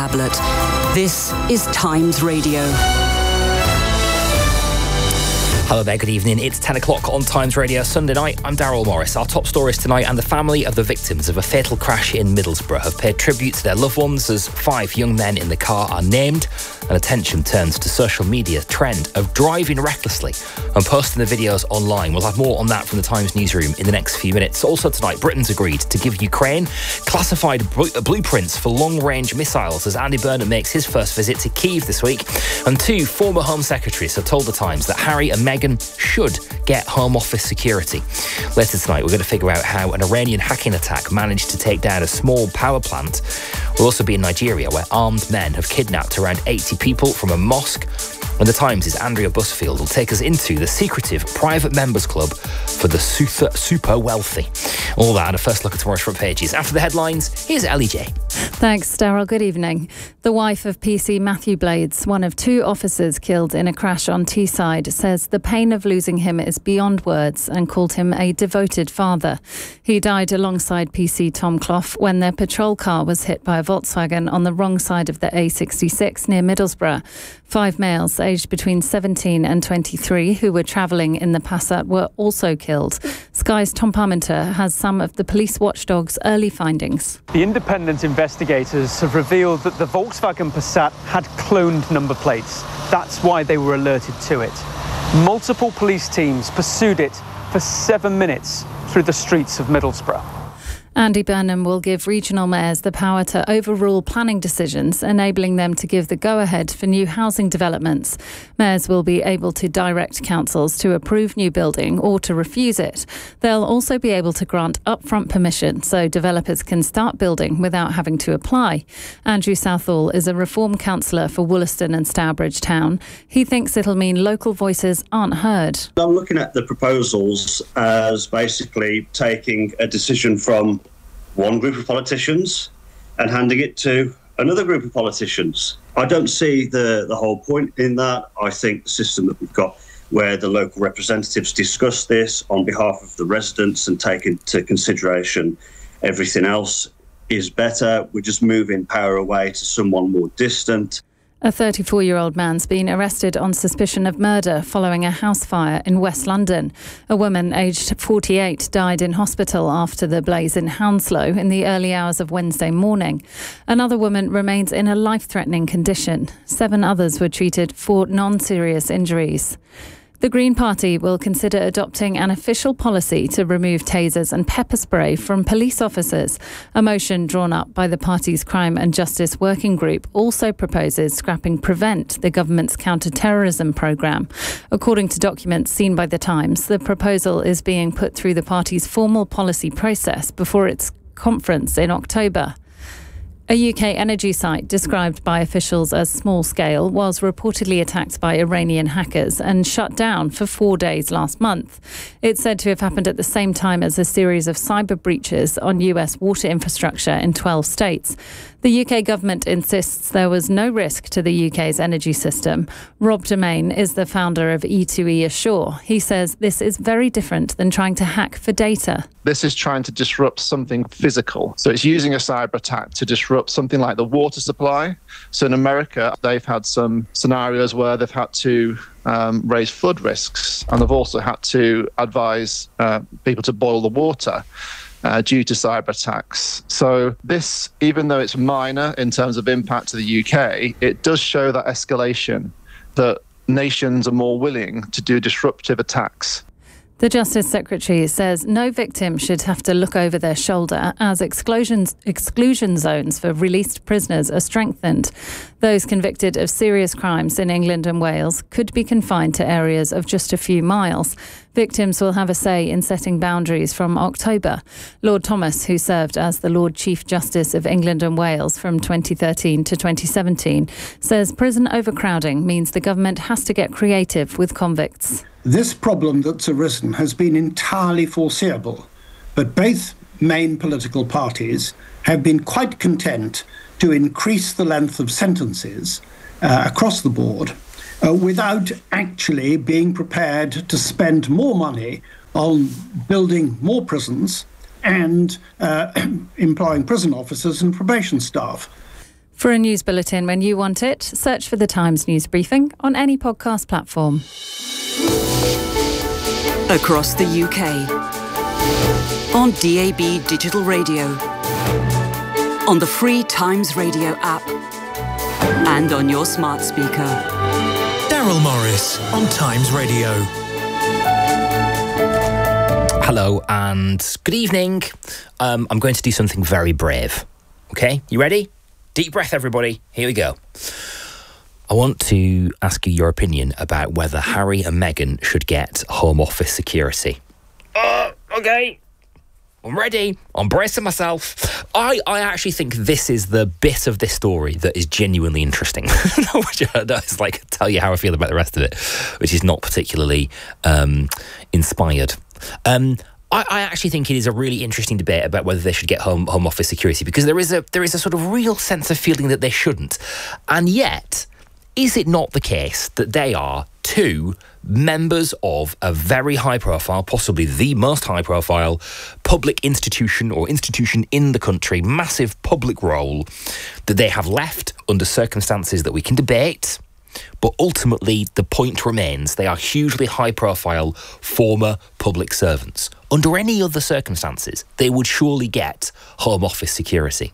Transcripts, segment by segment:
Tablet. This is Times Radio. Hello there, good evening. It's 10 o'clock on Times Radio Sunday night. I'm Daryl Morris. Our top stories tonight, and the family of the victims of a fatal crash in Middlesbrough have paid tribute to their loved ones as 5 young men in the car are named, and attention turns to social media trend of driving recklessly and posting the videos online. We'll have more on that from the Times newsroom in the next few minutes. Also tonight, Britain's agreed to give Ukraine classified blueprints for long-range missiles as Andy Burnham makes his first visit to Kyiv this week. And 2 former Home Secretaries have told the Times that Harry and Meghan should get Home Office security. Later tonight, we're going to figure out how an Iranian hacking attack managed to take down a small power plant. We'll also be in Nigeria, where armed men have kidnapped around 80 people from a mosque. And the Times' Andrea Busfield will take us into the secretive private members club for the super wealthy. All that and a first look at tomorrow's front pages. After the headlines, here's Ellie J. Thanks, Daryl. Good evening. The wife of PC Matthew Blades, one of 2 officers killed in a crash on Teesside, says the pain of losing him is beyond words and called him a devoted father. He died alongside PC Tom Clough when their patrol car was hit by a Volkswagen on the wrong side of the A66 near Middlesbrough. 5 males aged between 17 and 23 who were travelling in the Passat were also killed. Sky's Tom Parmenter has some of the police watchdog's early findings. The independent investigators have revealed that the Volkswagen Passat had cloned number plates. That's why they were alerted to it. Multiple police teams pursued it for 7 minutes through the streets of Middlesbrough. Andy Burnham will give regional mayors the power to overrule planning decisions, enabling them to give the go-ahead for new housing developments. Mayors will be able to direct councils to approve new building or to refuse it. They'll also be able to grant upfront permission so developers can start building without having to apply. Andrew Southall is a Reform councillor for Wollaston and Stourbridge Town. He thinks it'll mean local voices aren't heard. I'm looking at the proposals as basically taking a decision from one group of politicians and handing it to another group of politicians. I don't see the whole point in that. I think the system that we've got, where the local representatives discuss this on behalf of the residents and take into consideration everything else, is better. We're just moving power away to someone more distant. A 34-year-old man's been arrested on suspicion of murder following a house fire in West London. A woman aged 48 died in hospital after the blaze in Hounslow in the early hours of Wednesday morning. Another woman remains in a life-threatening condition. 7 others were treated for non-serious injuries. The Green Party will consider adopting an official policy to remove tasers and pepper spray from police officers. A motion drawn up by the party's Crime and Justice Working Group also proposes scrapping Prevent, the government's counter-terrorism programme. According to documents seen by The Times, the proposal is being put through the party's formal policy process before its conference in October. A UK energy site described by officials as small-scale was reportedly attacked by Iranian hackers and shut down for 4 days last month. It's said to have happened at the same time as a series of cyber breaches on US water infrastructure in 12 states. The UK government insists there was no risk to the UK's energy system. Rob Domain is the founder of E2E Assure. He says this is very different than trying to hack for data. This is trying to disrupt something physical. So it's using a cyber attack to disrupt something like the water supply. So in America, they've had some scenarios where they've had to raise flood risks, and they've also had to advise people to boil the water due to cyber attacks. So this, even though it's minor in terms of impact to the UK, it does show that escalation, that nations are more willing to do disruptive attacks. The Justice Secretary says no victim should have to look over their shoulder as exclusion zones for released prisoners are strengthened. Those convicted of serious crimes in England and Wales could be confined to areas of just a few miles. Victims will have a say in setting boundaries from October. Lord Thomas, who served as the Lord Chief Justice of England and Wales from 2013 to 2017, says prison overcrowding means the government has to get creative with convicts. This problem that's arisen has been entirely foreseeable, but both main political parties have been quite content to increase the length of sentences across the board without actually being prepared to spend more money on building more prisons and employing prison officers and probation staff. For a news bulletin when you want it, search for The Times News Briefing on any podcast platform. Across the UK. On DAB Digital Radio. On the free Times Radio app. And on your smart speaker. Daryl Morris on Times Radio. Hello and good evening. I'm going to do something very brave. Okay, you ready? Deep breath, everybody. Here we go. I want to ask you your opinion about whether Harry and Meghan should get Home Office security. Okay. I'm ready. I'm bracing myself. I actually think this is the bit of this story that is genuinely interesting. Which is like tell you how I feel about the rest of it, which is not particularly inspired. I actually think it is a really interesting debate about whether they should get home office security, because there is a sort of real sense of feeling that they shouldn't. And yet, is it not the case that they are two members of a very high profile, possibly the most high profile public institution or institution in the country, massive public role, that they have left under circumstances that we can debate? But ultimately, the point remains, they are hugely high-profile former public servants. Under any other circumstances, they would surely get Home Office security.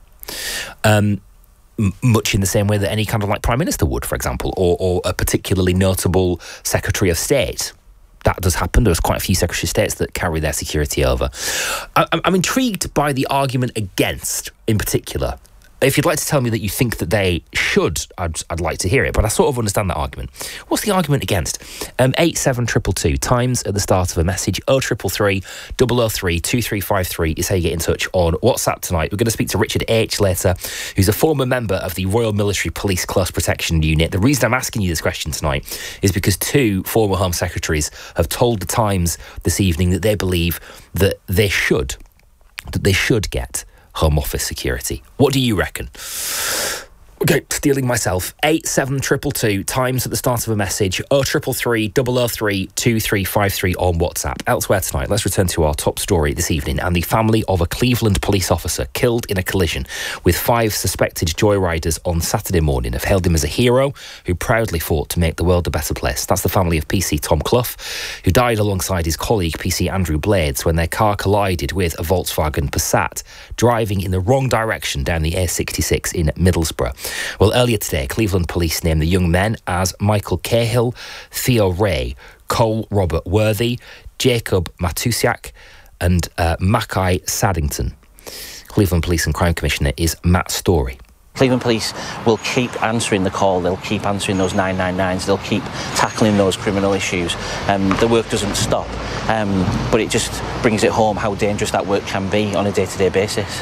Much in the same way that any kind of like Prime Minister would, for example, or a particularly notable Secretary of State. That does happen. There's quite a few Secretaries of States that carry their security over. I'm intrigued by the argument against, in particular. If you'd like to tell me that you think that they should, I'd like to hear it, but I sort of understand that argument. What's the argument against? 87222, times at the start of a message, 0333 003 2353 is how you get in touch on WhatsApp tonight. We're going to speak to Richard H. later, who's a former member of the Royal Military Police Close Protection Unit. The reason I'm asking you this question tonight is because two former Home Secretaries have told the Times this evening that they believe that they should get Home Office security. What do you reckon? Okay, stealing myself. 87222, times at the start of a message, 0333 003 2353 on WhatsApp. Elsewhere tonight, let's return to our top story this evening and the family of a Cleveland police officer killed in a collision with 5 suspected joyriders on Saturday morning have hailed him as a hero who proudly fought to make the world a better place. That's the family of PC Tom Clough, who died alongside his colleague PC Andrew Blades when their car collided with a Volkswagen Passat driving in the wrong direction down the A66 in Middlesbrough. Well, earlier today, Cleveland police named the young men as Michael Cahill, Theo Ray, Cole Robert Worthy, Jacob Matusiak and Mackay Saddington. Cleveland Police and Crime Commissioner is Matt Story. Cleveland Police will keep answering the call, they'll keep answering those 999s, they'll keep tackling those criminal issues. The work doesn't stop, but it just brings it home how dangerous that work can be on a day-to-day basis.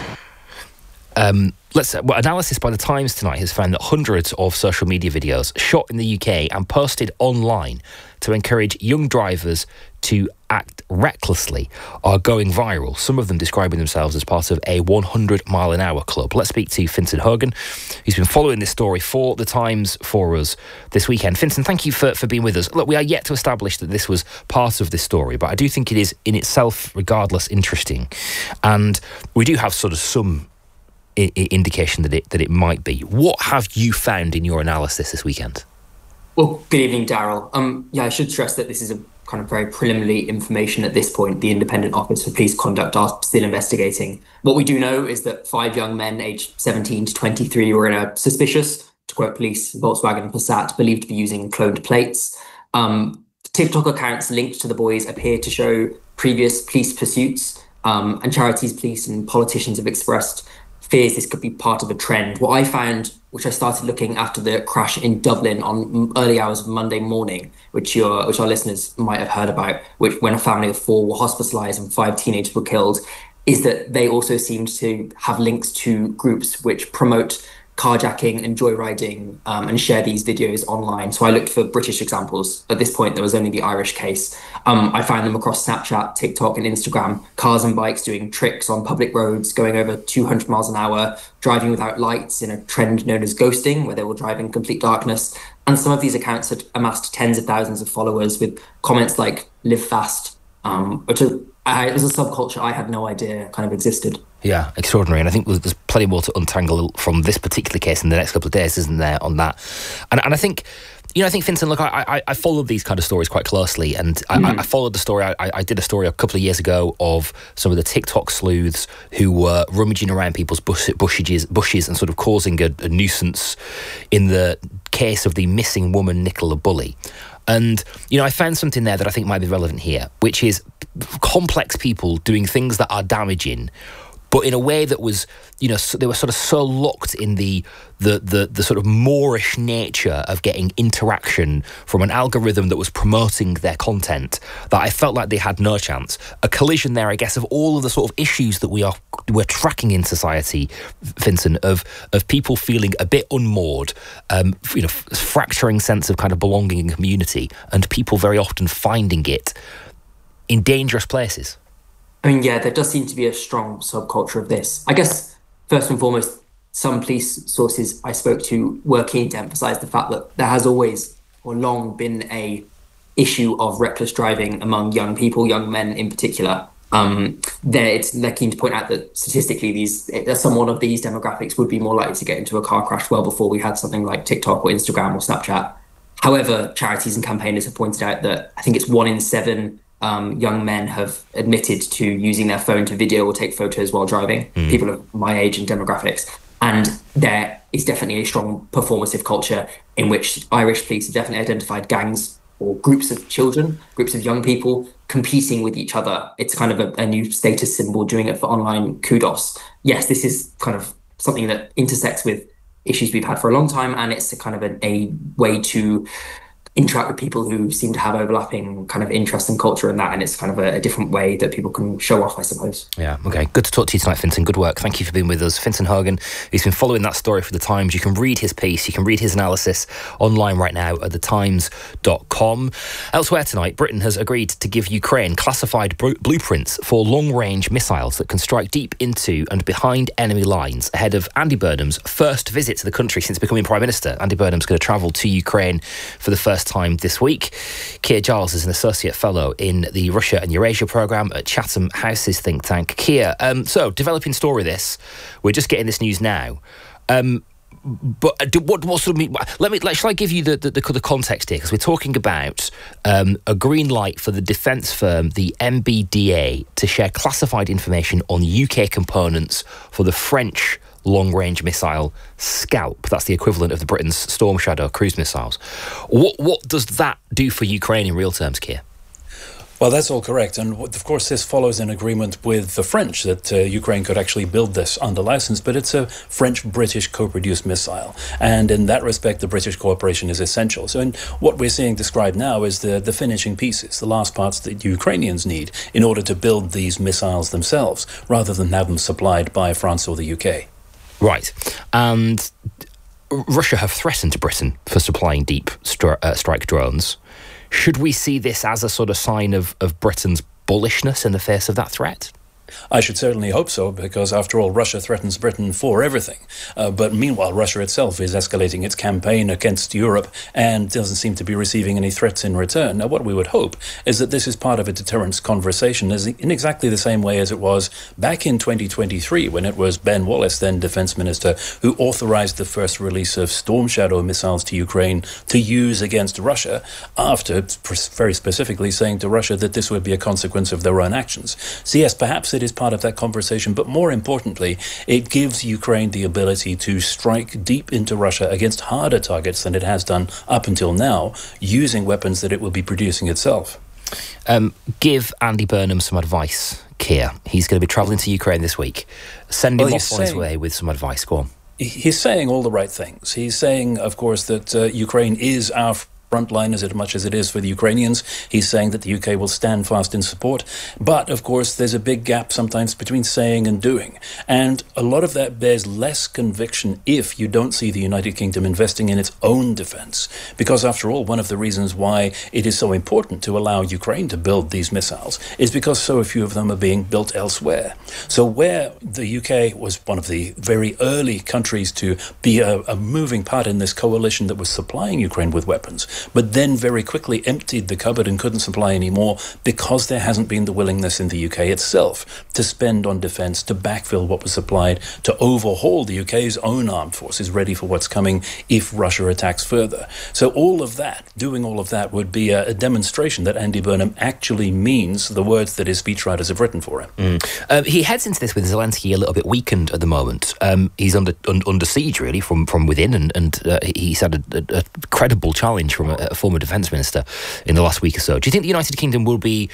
Analysis by The Times tonight has found that hundreds of social media videos shot in the UK and posted online to encourage young drivers to act recklessly are going viral, some of them describing themselves as part of a 100-mile-an-hour club. Let's speak to Fintan Hogan, who's been following this story for The Times for us this weekend. Fintan, thank you for being with us. Look, we are yet to establish that this was part of this story, but I do think it is in itself, regardless, interesting. And we do have sort of some indication that it might be. What have you found in your analysis this weekend? Well, good evening, Daryl. I should stress that this is a kind of very preliminary information at this point. The Independent Office for Police Conduct are still investigating. What we do know is that 5 young men aged 17 to 23 were in a suspicious, to quote police, Volkswagen Passat, believed to be using cloned plates. TikTok accounts linked to the boys appear to show previous police pursuits, and charities, police and politicians have expressed fears this could be part of a trend. What I found, which I started looking after the crash in Dublin on early hours of Monday morning, which our listeners might have heard about, when a family of 4 were hospitalised and 5 teenagers were killed, is that they also seemed to have links to groups which promote carjacking and joyriding and share these videos online. So I looked for British examples. At this point, there was only the Irish case. I found them across Snapchat, TikTok and Instagram. Cars and bikes doing tricks on public roads, going over 200 miles an hour, driving without lights in a trend known as ghosting, where they will drive in complete darkness. And some of these accounts had amassed tens of thousands of followers with comments like "live fast," which is a subculture I had no idea kind of existed. Yeah, extraordinary. And I think there's plenty more to untangle from this particular case in the next couple of days, isn't there, on that? And I think, Fintan, look, I followed these kind of stories quite closely, and I followed the story. I did a story a couple of years ago of some of the TikTok sleuths who were rummaging around people's bushes and sort of causing a nuisance in the case of the missing woman, Nicola Bulley. And, I found something there that I think might be relevant here, which is complex people doing things that are damaging, but in a way that was, they were sort of so locked in the sort of Moorish nature of getting interaction from an algorithm that was promoting their content that I felt like they had no chance. A collision there, I guess, of all of the sort of issues that we're tracking in society, Vincent, of people feeling a bit unmoored, fracturing sense of kind of belonging and community, and people very often finding it in dangerous places. I mean, yeah, there does seem to be a strong subculture of this. I guess, first and foremost, some police sources I spoke to were keen to emphasise the fact that there has always or long been a issue of reckless driving among young people, young men in particular. They're keen to point out that statistically, someone of these demographics would be more likely to get into a car crash well before we had something like TikTok or Instagram or Snapchat. However, charities and campaigners have pointed out that I think it's 1 in 7 young men have admitted to using their phone to video or take photos while driving, people of my age and demographics. And there is definitely a strong performative culture in which Irish police have definitely identified gangs or groups of children, groups of young people competing with each other. It's kind of a new status symbol, doing it for online kudos. Yes, this is kind of something that intersects with issues we've had for a long time, and it's a kind of a way to interact with people who seem to have overlapping kind of interest and culture in that, and it's kind of a different way that people can show off, I suppose. Yeah, okay. Good to talk to you tonight, Fintan. Good work. Thank you for being with us. Fintan Hogan, he's been following that story for The Times. You can read his piece, you can read his analysis online right now at thetimes.com. Elsewhere tonight, Britain has agreed to give Ukraine classified blueprints for long-range missiles that can strike deep into and behind enemy lines ahead of Andy Burnham's first visit to the country since becoming Prime Minister. Andy Burnham's going to travel to Ukraine for the first time this week. Keir Giles is an Associate Fellow in the Russia and Eurasia Programme at Chatham House's think tank. Keir, so developing story this. We're just getting this news now. But what sort of shall I give you the context here? Because we're talking about a green light for the defence firm, the MBDA, to share classified information on UK components for the French long-range missile Scalp. That's the equivalent of the Britain's Storm Shadow cruise missiles. What does that do for Ukraine in real terms, Keir? Well, that's all correct. And of course, this follows an agreement with the French that Ukraine could actually build this under license, but it's a French-British co-produced missile. And in that respect, the British cooperation is essential. So what we're seeing described now is the finishing pieces, the last parts that Ukrainians need in order to build these missiles themselves, rather than have them supplied by France or the UK. Right. And Russia have threatened Britain for supplying deep strike drones. Should we see this as a sort of sign of Britain's bullishness in the face of that threat? I should certainly hope so, because after all, Russia threatens Britain for everything. But meanwhile, Russia itself is escalating its campaign against Europe and doesn't seem to be receiving any threats in return. Now, what we would hope is that this is part of a deterrence conversation in exactly the same way as it was back in 2023, when it was Ben Wallace, then Defence Minister, who authorised the first release of Storm Shadow missiles to Ukraine to use against Russia, after very specifically saying to Russia that this would be a consequence of their own actions. So yes, perhaps it is part of that conversation, but more importantly, it gives Ukraine the ability to strike deep into Russia against harder targets than it has done up until now, using weapons that it will be producing itself. Give Andy Burnham some advice, Keir. He's going to be travelling to Ukraine this week. Send him off on his way with some advice. Go on. He's saying all the right things. He's saying, of course, that Ukraine is our frontline as much as it is for the Ukrainians. He's saying that the UK will stand fast in support. But, of course, there's a big gap sometimes between saying and doing. And a lot of that bears less conviction if you don't see the United Kingdom investing in its own defence. Because, after all, one of the reasons why it is so important to allow Ukraine to build these missiles is because so few of them are being built elsewhere. So where the UK was one of the very early countries to be a moving part in this coalition that was supplying Ukraine with weapons, but then very quickly emptied the cupboard and couldn't supply any more because there hasn't been the willingness in the UK itself to spend on defence, to backfill what was supplied, to overhaul the UK's own armed forces ready for what's coming if Russia attacks further. So doing all of that would be a demonstration that Andy Burnham actually means the words that his speechwriters have written for him. He heads into this with Zelensky a little bit weakened at the moment. He's under siege, really, from within, and he's had a credible challenge from a former defence minister in the last week or so. Do you think the United Kingdom will be,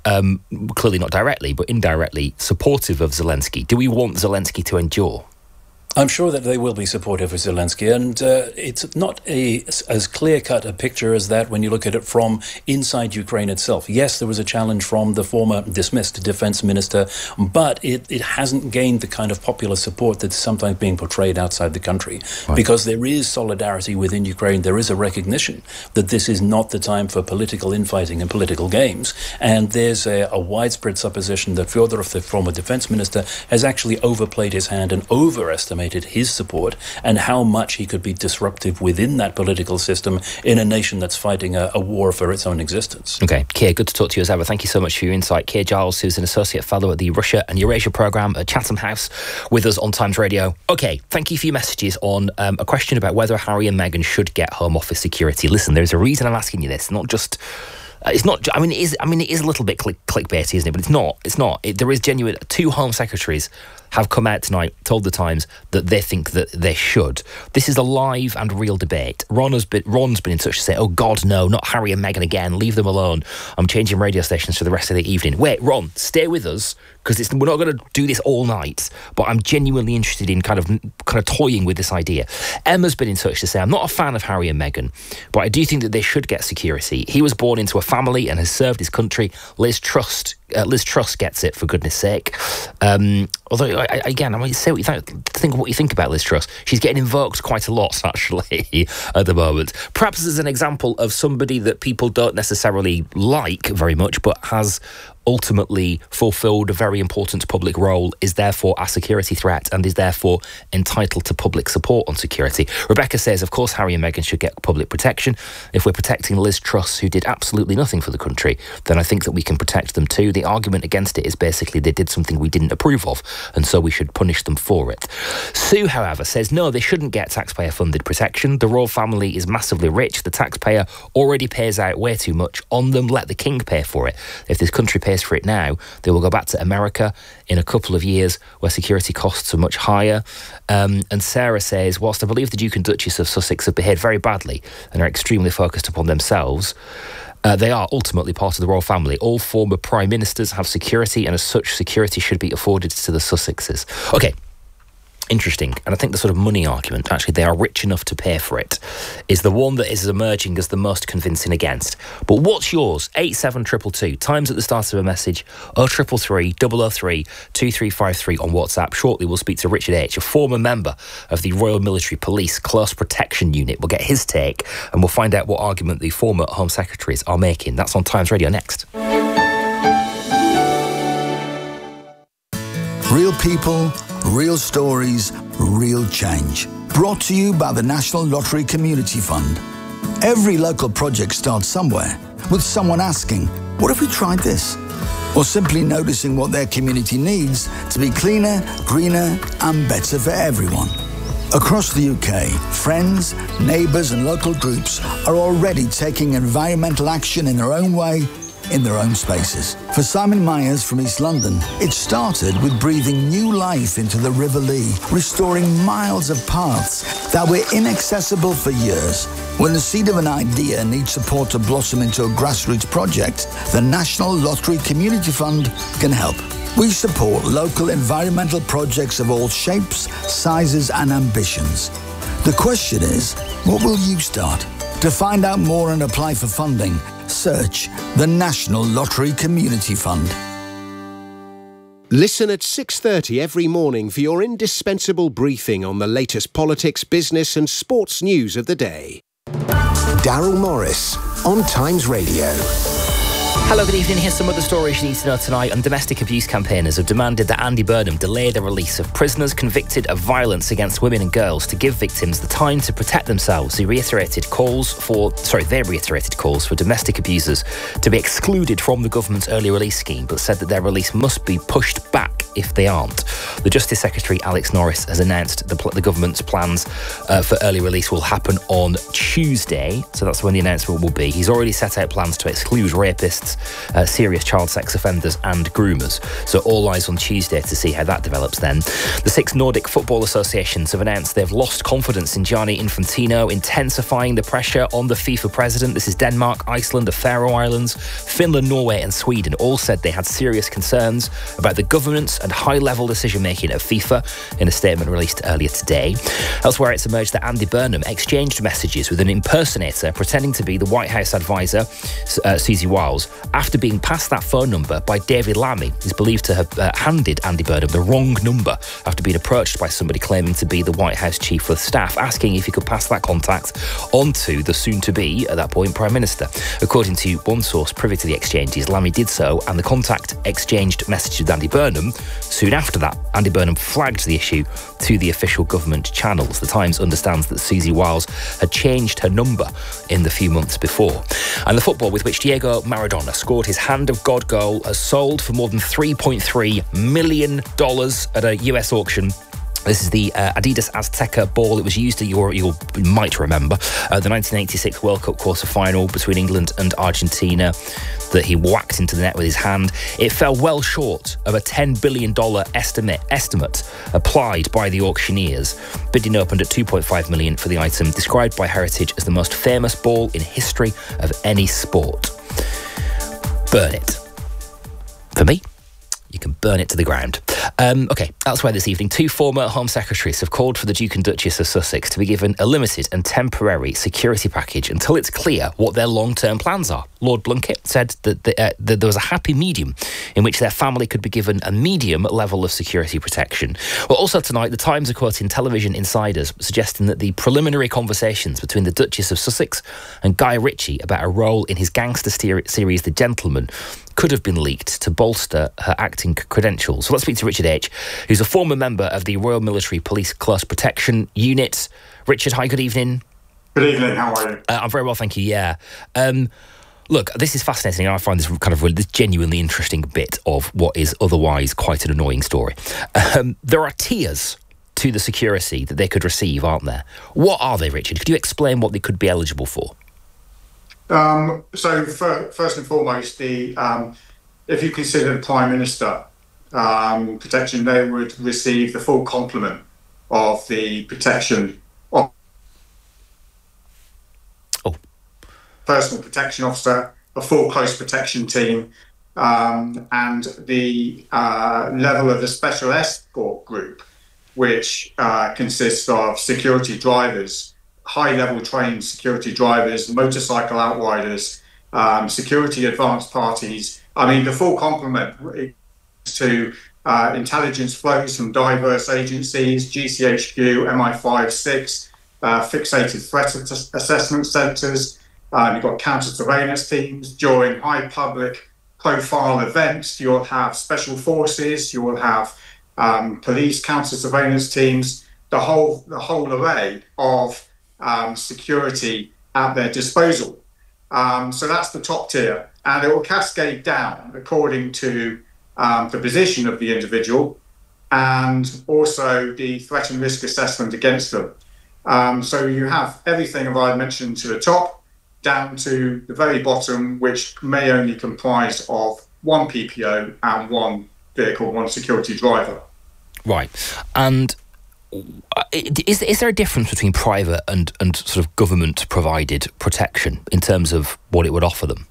clearly not directly, but indirectly, supportive of Zelensky? Do we want Zelensky to endure? I'm sure that they will be supportive of Zelensky, and it's not as clear-cut a picture as that when you look at it from inside Ukraine itself. Yes, there was a challenge from the former dismissed defense minister, but it hasn't gained the kind of popular support that's sometimes being portrayed outside the country. Right. Because there is solidarity within Ukraine. There is a recognition that this is not the time for political infighting and political games, and there's a widespread supposition that Fyodorov, the former defense minister, has actually overplayed his hand and overestimated his support and how much he could be disruptive within that political system in a nation that's fighting a war for its own existence. Okay, Keir, good to talk to you as ever. Thank you so much for your insight. Keir Giles, who's an Associate Fellow at the Russia and Eurasia Programme at Chatham House, with us on Times Radio. Okay, thank you for your messages on a question about whether Harry and Meghan should get Home Office security. Listen, there's a reason I'm asking you this, not just... It's not. I mean, it is a little bit clickbaity, isn't it? But it's not. There is genuine. 2 Home Secretaries have come out tonight, told the Times that they think that they should. This is a live and real debate. Ron's been in touch to say, "Oh God, no, not Harry and Meghan again. Leave them alone. I'm changing radio stations for the rest of the evening." Wait, Ron, stay with us because we're not going to do this all night. But I'm genuinely interested in kind of toying with this idea. Emma's been in touch to say, "I'm not a fan of Harry and Meghan, but I do think that they should get security. He was born into a family and has served his country. Liz Truss gets it, for goodness sake." Although, again, I might say what you think about Liz Truss. She's getting invoked quite a lot, actually, at the moment. Perhaps as an example of somebody that people don't necessarily like very much, but has ultimately fulfilled a very important public role, is therefore a security threat and is therefore entitled to public support on security. Rebecca says, of course, Harry and Meghan should get public protection. If we're protecting Liz Truss, who did absolutely nothing for the country, then I think that we can protect them too. The argument against it is basically they did something we didn't approve of, and so we should punish them for it. Sue, however, says, no, they shouldn't get taxpayer-funded protection. The royal family is massively rich. The taxpayer already pays out way too much on them. Let the king pay for it. If this country pays for it now, they will go back to America in a couple of years where security costs are much higher. And Sarah says, whilst I believe the Duke and Duchess of Sussex have behaved very badly and are extremely focused upon themselves, they are ultimately part of the royal family. All former prime ministers have security, and as such, security should be afforded to the Sussexes. Okay. Interesting. And I think the sort of money argument, actually they are rich enough to pay for it, is the one that is emerging as the most convincing against. But what's yours? 87222. Times at the start of a message. 0333 003 2353 on WhatsApp. Shortly we'll speak to Richard H., a former member of the Royal Military Police Close Protection Unit. We'll get his take and we'll find out what argument the former Home Secretaries are making. That's on Times Radio next. Real people, real stories, real change. Brought to you by the National Lottery Community Fund. Every local project starts somewhere, with someone asking, what if we tried this? Or simply noticing what their community needs to be cleaner, greener, and better for everyone. Across the UK, friends, neighbours and local groups are already taking environmental action in their own way, in their own spaces. For Simon Myers from East London, it started with breathing new life into the River Lee, restoring miles of paths that were inaccessible for years. When the seed of an idea needs support to blossom into a grassroots project, the National Lottery Community Fund can help. We support local environmental projects of all shapes, sizes and ambitions. The question is, what will you start? To find out more and apply for funding, search the National Lottery Community Fund. Listen at 6:30 every morning for your indispensable briefing on the latest politics, business and sports news of the day. Daryl Morris on Times Radio. Hello, good evening. Here's some other stories you need to know tonight. And domestic abuse campaigners have demanded that Andy Burnham delay the release of prisoners convicted of violence against women and girls to give victims the time to protect themselves. They reiterated calls for domestic abusers to be excluded from the government's early release scheme, but said that their release must be pushed back if they aren't. The Justice Secretary, Alex Norris, has announced the government's plans for early release will happen on Tuesday. So that's when the announcement will be. He's already set out plans to exclude rapists, serious child sex offenders and groomers. So all eyes on Tuesday to see how that develops then. The 6 Nordic football associations have announced they've lost confidence in Gianni Infantino, intensifying the pressure on the FIFA president. This is Denmark, Iceland, the Faroe Islands, Finland, Norway and Sweden all said they had serious concerns about the governance and high-level decision-making of FIFA in a statement released earlier today. Elsewhere, it's emerged that Andy Burnham exchanged messages with an impersonator pretending to be the White House advisor, Susie Wiles, after being passed that phone number by David Lammy. He's believed to have handed Andy Burnham the wrong number after being approached by somebody claiming to be the White House Chief of Staff, asking if he could pass that contact on to the soon-to-be, at that point, Prime Minister. According to one source privy to the exchanges, Lammy did so, and the contact exchanged messages with Andy Burnham. Soon after that, Andy Burnham flagged the issue to the official government channels. The Times understands that Susie Wiles had changed her number in the few months before. And the football with which Diego Maradona scored his Hand of God goal has sold for more than $3.3 million at a US auction. This is the Adidas Azteca ball. It was used at you might remember, the 1986 World Cup quarter-final between England and Argentina that he whacked into the net with his hand. It fell well short of a $10 billion estimate applied by the auctioneers. Bidding opened at $2.5 million for the item, described by Heritage as the most famous ball in history of any sport. Burn it. For me, you can burn it to the ground. OK, elsewhere this evening, 2 former Home Secretaries have called for the Duke and Duchess of Sussex to be given a limited and temporary security package until it's clear what their long-term plans are. Lord Blunkett said that there was a happy medium in which their family could be given a medium level of security protection. Well, also tonight, the Times are quoting television insiders suggesting that the preliminary conversations between the Duchess of Sussex and Guy Ritchie about a role in his gangster series The Gentleman could have been leaked to bolster her acting credentials. So let's speak to Richard H., who's a former member of the Royal Military Police Close Protection Unit. Richard, hi, good evening. Good evening, how are you? I'm very well, thank you, yeah. Look, this is fascinating, and I find this kind of this genuinely interesting bit of what is otherwise quite an annoying story. There are tiers to the security that they could receive, aren't there? What are they, Richard? Could you explain what they could be eligible for? So first and foremost, if you consider the Prime Minister protection, they would receive the full complement of the protection of personal protection officer, a full close protection team, and the level of the special escort group, which consists of security drivers, high-level trained security drivers, motorcycle outriders, security advanced parties. I mean, the full complement to intelligence flows from diverse agencies, GCHQ, MI5-6, fixated threat assessment centres. You've got counter-surveillance teams. During high public profile events, you'll have special forces, you will have police counter-surveillance teams, the whole array of security at their disposal. So that's the top tier, and it will cascade down according to the position of the individual and also the threat and risk assessment against them. So you have everything, as I mentioned, to the top down to the very bottom, which may only comprise of one PPO and one vehicle, one security driver. Right. And is there a difference between private and sort of government provided protection in terms of what it would offer them?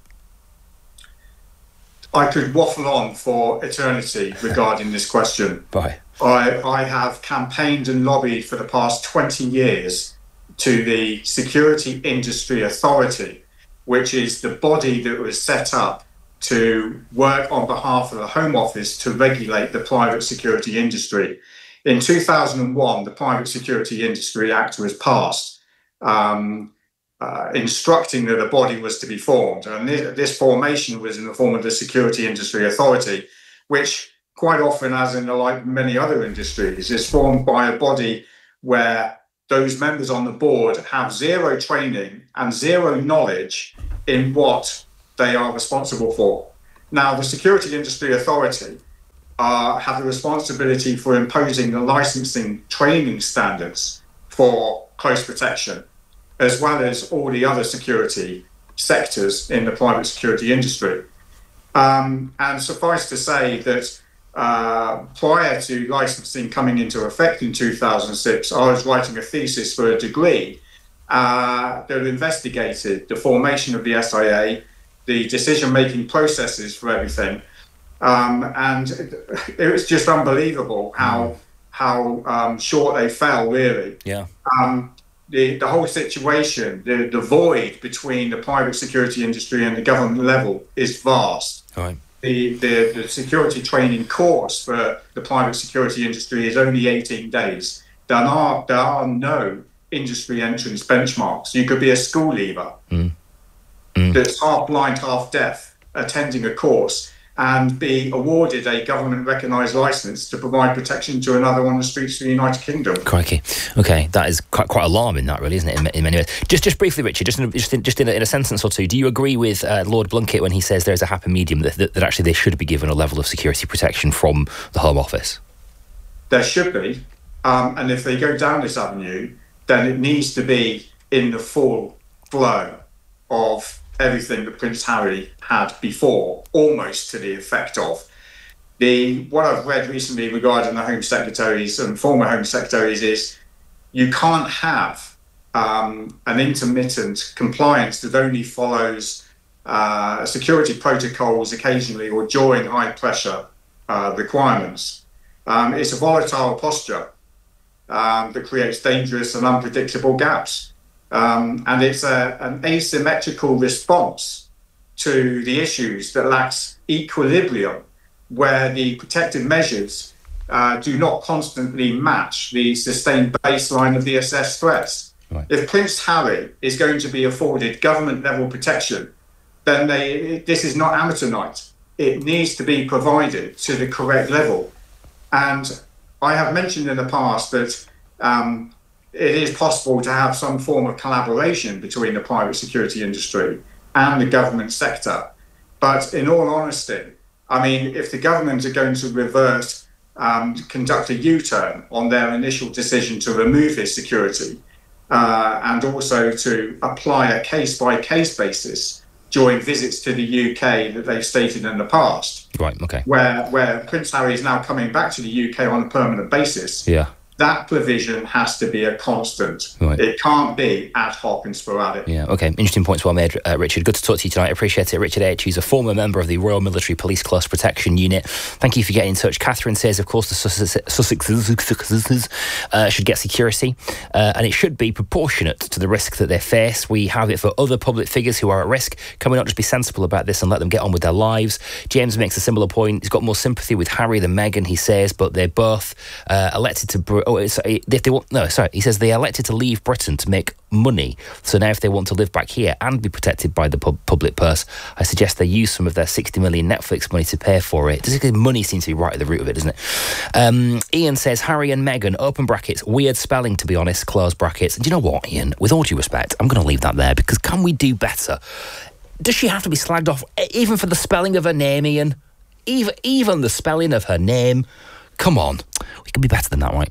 I could waffle on for eternity regarding this question. Right. I have campaigned and lobbied for the past 20 years to the Security Industry Authority, which is the body that was set up to work on behalf of the Home Office to regulate the private security industry. In 2001, the Private Security Industry Act was passed. instructing that a body was to be formed. And this formation was in the form of the Security Industry Authority, which quite often, as in like many other industries, is formed by a body where those members on the board have zero training and zero knowledge in what they are responsible for. Now, the Security Industry Authority have the responsibility for imposing the licensing training standards for close protection, as well as all the other security sectors in the private security industry. And suffice to say that prior to licensing coming into effect in 2006, I was writing a thesis for a degree that investigated the formation of the SIA, the decision-making processes for everything. And it was just unbelievable how short they fell, really. Yeah. The whole situation, the void between the private security industry and the government level is vast. Right. The security training course for the private security industry is only 18 days. There are no industry entrance benchmarks. You could be a school leaver that's half blind, half deaf, attending a course and be awarded a government-recognised licence to provide protection to another on the streets of the United Kingdom. Crikey. Okay, that is quite alarming, that really, isn't it, in many ways? Just briefly, Richard, just in a sentence or two, do you agree with Lord Blunkett when he says there's a happy medium, that actually they should be given a level of security protection from the Home Office? There should be, and if they go down this avenue, then it needs to be in the full flow of everything that Prince Harry had before, almost to the effect of. What I've read recently regarding the Home Secretaries and former Home Secretaries is you can't have an intermittent compliance that only follows security protocols occasionally or during high pressure requirements. It's a volatile posture that creates dangerous and unpredictable gaps. And it's an asymmetrical response to the issues that lacks equilibrium, where the protective measures do not constantly match the sustained baseline of the assessed threats. Right. If Prince Harry is going to be afforded government-level protection, then this is not amateur night. It needs to be provided to the correct level. And I have mentioned in the past that it is possible to have some form of collaboration between the private security industry and the government sector. But in all honesty, I mean, if the government are going to reverse, conduct a U-turn on their initial decision to remove his security, and also to apply a case-by-case basis during visits to the UK that they've stated in the past, right? Okay. Where Prince Harry is now coming back to the UK on a permanent basis. Yeah. That provision has to be a constant. Right. It can't be ad hoc and sporadic. Yeah, okay. Interesting points well made, Richard. Good to talk to you tonight. I appreciate it. Richard H., who's a former member of the Royal Military Police Close Protection Unit. Thank you for getting in touch. Catherine says, of course, the Sussexes should get security, and it should be proportionate to the risk that they face. We have it for other public figures who are at risk. Can we not just be sensible about this and let them get on with their lives? James makes a similar point. He's got more sympathy with Harry than Meghan, he says, but they're both elected to... he says they elected to leave Britain to make money. So now if they want to live back here and be protected by the public purse, I suggest they use some of their 60 million Netflix money to pay for it. Money seems to be right at the root of it, doesn't it? Ian says, Harry and Meghan, open brackets, weird spelling, to be honest, close brackets. And do you know what, Ian? With all due respect, I'm going to leave that there, because can we do better? Does she have to be slagged off even for the spelling of her name, Ian? Even the spelling of her name? Come on. We can be better than that, right?